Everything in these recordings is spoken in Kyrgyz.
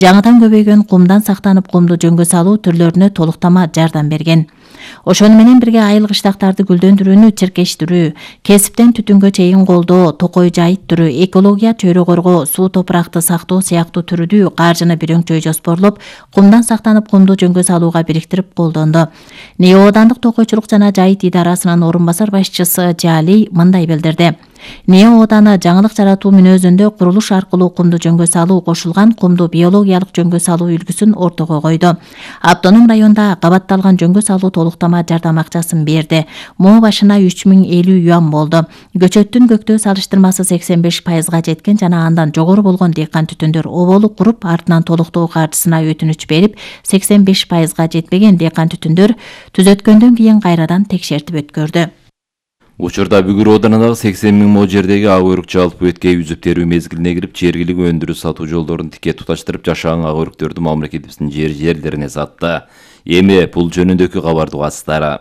Жаңыдан көбөйгөн кумдан сактанып кумду жөнгө салуу түрлөрүнө толуктама жардам берген. Ошону менен бирге айыл кыштактарды гүлдөндүрүүнү чиркештирүү, кесиптен түтүнгө чейин колдоо, токой жайыттыруу, экология чөйрө коргоо, суу топуракты сактоо сыяктуу түрдүү каржыны бирөңчөй жоспорлоп, кумдан сактанып кумду жөнгө салууга бириктирип колдонду. НИИ оодандык токойчулук жана жайыт идарасынын орун басар башчысы Жали мындай билдирди. НИИ ооданы жаңылык жаратуу мүнөзүндө курулуш аркылуу кумду жөнгө салуу кошулган кумду биологиялык жөнгө салуу үлгүсүн ортого койду. Автоном районда кабатталган жөнгө салуу толуктама жардам акчасын берди. Мо башына 3050 юан болду. Көчөттүн көктөө салыштырмасы 85%га жеткен жана андан жогору болгон дыйкан түтүндөр оболу куруп, артынан толуктоо каржысына өтүнүч берип, 85%га жетпеген дыйкан түтүндөр түзөткөндөн кийин кайрадан текшертип өткөрдү. Учурда Бүгүр оодарындагы 80 000 мо жердеги ак өрүк жалпы өткөй үзүп терүү мезгилине кирип, жергилик өндүрүү сатуу жолдорун тике туташтырып, жашаан ак өрүктөрдү мамлекетибиздин жерлерине сатты. Эми бул жөнүндөгү кабарды угасыздар.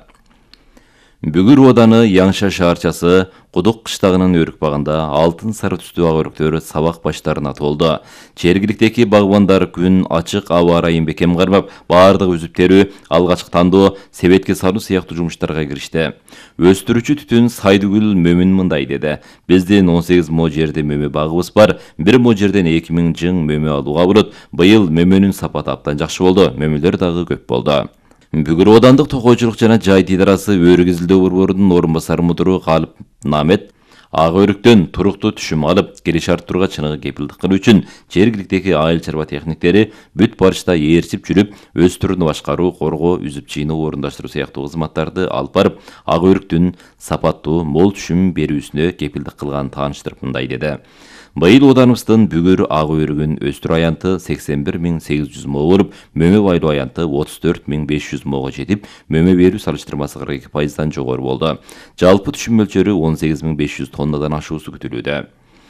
Бүгүр ооданы Яңша шаарчасы Кудук кыштагынын өрүк багында алтын сары түстүү ак өрүктөр сабак баштарына толду. Жергиликтеги багбандар күн ачык аба ырайын бекем кармап, баардык үзүп терүү, алгачкы тандоо, себетке салуу сыяктуу жумуштарга киришти. Өстүрүүчү түтүн Сайдыгүл Мөмүн мындай деди. Биздин 18 мо жерде мөмө багыбыз бар. 1 мо жерден 2000 жың мөмө алууга болот. Быйыл мөмөнүн сапаты абдан жакшы болду. Мөмөлөр дагы көп болду. Бүгүр оодандык токойчулук жана жайыт идарасы өрүк изилдөө борборунун орун басары мудуру Калып Намет ак өрүктөн туруктуу түшүм алып, келиш арттырууга чыныгы кепилдик кылуу үчүн жергиликтеги айыл чарба техниктери бүт барышта ээрчип жүрүп, өз түрүнү башкаруу, коргоо, үзүп жыйноо, орундаштыруу сыяктуу кызматтарды алып барып, ак өрүктүн сапаттуу, мол түшүм берүүсүнө кепилдик кылганын тааныштырып мындай деди. Быйыл оодарыбыздын Бүгүр ак өрүгүн өстүрүү аянты 81 800 мо болуп, мөмө байлоо аянты 34 500 мого жетип, мөмө берүү салыштырмасы 42%дан жогору болду. Жалпы түшүм мөлчөрү 18 500 тоннадан ашуусу күтүлүүдө.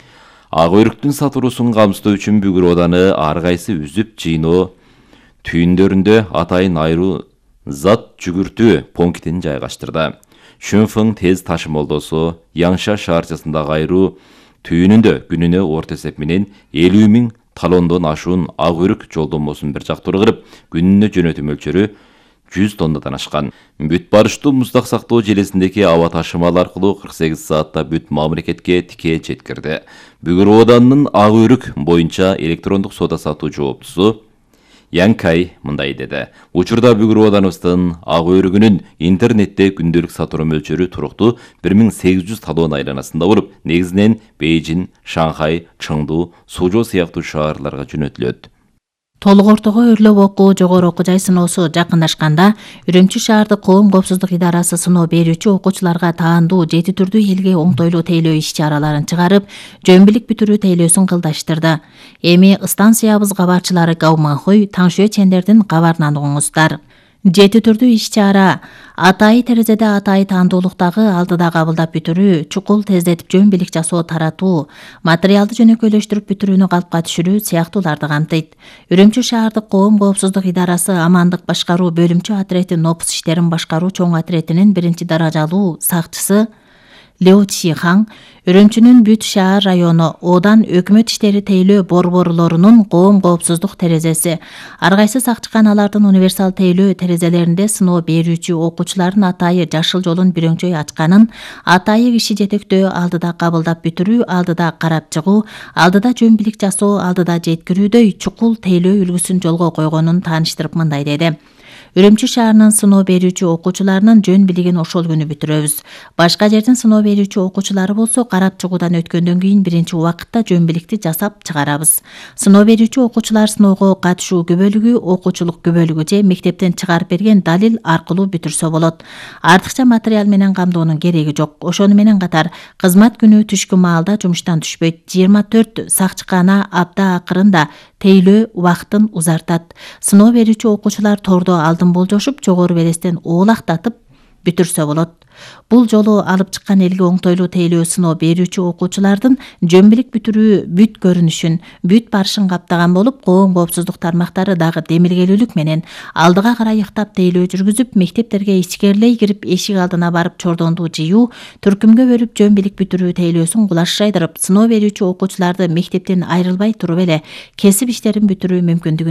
Ак өрүктүн сатылуусун камсыздоо үчүн Бүгүр ооданы ар кайсы үзүп жыйноо түйүндөрүндө атайын айруу зат жүгүртүү пунктин жайгаштырды. Шүнфың тез ташымалдоосу Яңша шаарчасындагы айруу түйүнүндө күнүнө орто эсеп менен 50 000 талондон ашуун ак өрүк жолдомосун бир жактуу кырып, күнүнө жөнөтүү мөлчөрү 100 тоннадан ашкан. Бүт барыштуу муздак сактоо желесиндеги аба ташымал аркылуу 48 саатта бүт мамлекетке тике жеткирди. Бүгүр ооданынын ак өрүк боюнча электрондук соода сатуу жооптусу Янкай мындай деди. Учурда Бүгүр ооданыбыздын ак өрүгүнүн интернетте күндөлүк сатуу мөлчөрү туруктуу 1800 талон айланасында болуп, негизинен Бейжин, Шанхай, Чыңду, Сужо сыяктуу шаарларга жөнөтүлөт. Толук ортого өрлөп окуу, жогору окуу жай сыноосу жакындашканда, Үрүмчү шаардык коом коопсуздук идарасы сыноо берүүчү окуучуларга таандуу 7 түрдүү элге оңтойлуу тейлөө иш-чараларын чыгарып, жөнбилик бүтүрүү тейлөөсүн кылдаштырды. Эми станциябыз кабарчылары Гауманхуй, Таңшуэ чендердин кабарынан угуңуздар. 7 түрдүү иш-чара атайы терезеде атайы таандуулуктагы алдыда кабылдап бүтүрүү, чукул тездетип жөнбилик жасоо таратуу, материалды жөнөкөйлөштүрүп бүтүрүүнү калпка түшүрүү сыяктууларды камтыйт. Үрүмчү шаардык коом коопсуздук идарасы амандык башкаруу бөлүмчө отрети нопус иштерин башкаруу чоң отретинин 1 даражалуу сакчысы Лео Чихаң, Үрүмчүнүн бүт шаар району Одан өкмөт иштери тейлөө борборлорунун коом коопсуздук терезеси, ар кайсы сакчыканалардын универсал тейлөө терезелеринде сыноо берүүчү окуучулардын атайы жашыл жолун бирөңчөй ачканын, атайы киши жетектөө, алдыда кабылдап бүтүрүү, алдыда карап чыгуу, алдыда жөнбилик жасоо, алдыда жеткирүүдөй чукул тейлөө үлгүсүн жолго койгонун тааныштырып мындай деди. Үрүмчү шаарынын сыноо берүүчү окуучуларынын жөн билигин ошол күнү бүтүрөбүз. Башка жердин сыноо берүүчү окуучулары болсо карап чыгуудан өткөндөн кийин биринчи убакытта жөн биликти жасап чыгарабыз. Сыноо берүүчү окуучулар сыноого катышуу күбөлүгү, окуучулук күбөлүгү же мектептен чыгарып берген далил аркылуу бүтүрсө болот. Артыкча материал менен камдоонун кереги жок. Ошону менен катар кызмат күнү түшкү маалда жумуштан түшпөйт. 24 сакчыкана апта акырында тейлөө убактын узартат. Сыноо берүүчү окуучулар тордо алдын болжошуп, жогору белестен уулактатып бүтүрсө болот. Бул жолу алып чыккан элге оңтойлуу тейлөө сыноо берүүчү окуучулардын жөмбүлүк бүтүрүү бүт көрүнүшүн, бүт барышын каптаган болуп, коом коопсуздук тармактары дагы демилгелүүлүк менен алдыга карай ыктап тейлөө жүргүзүп, мектептерге ичкерилей кирип эшик алдына барып чордонду жыюу, түркүмгө бөлүп жөн билик бүтүрүү тейлөөсүн кулаш жайдырып, сыноо берүүчү окуучуларды мектептен айрылбай туруп эле кесип иштерин бүтүрүү мүмкүндүгүн